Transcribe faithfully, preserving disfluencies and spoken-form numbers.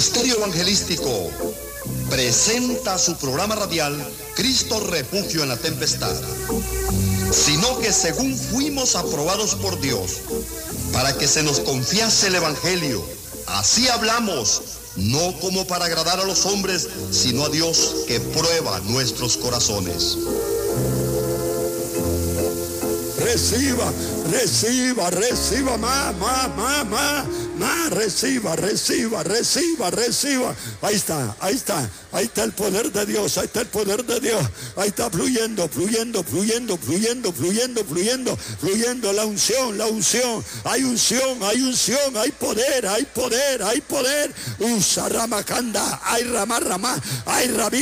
Ministerio Evangelístico presenta su programa radial Cristo Refugio en la Tempestad, sino que según fuimos aprobados por Dios para que se nos confiase el Evangelio, así hablamos, no como para agradar a los hombres, sino a Dios que prueba nuestros corazones. Reciba, reciba, reciba más, más, más, más, más, reciba, reciba, reciba, reciba. Ahí está, ahí está, ahí está el poder de Dios, ahí está el poder de Dios, ahí está fluyendo, fluyendo, fluyendo, fluyendo, fluyendo, fluyendo, fluyendo la unción, la unción, hay unción, hay unción, hay poder, hay poder, hay poder. Usa ramacanda, hay ramá, ramá, hay rabí.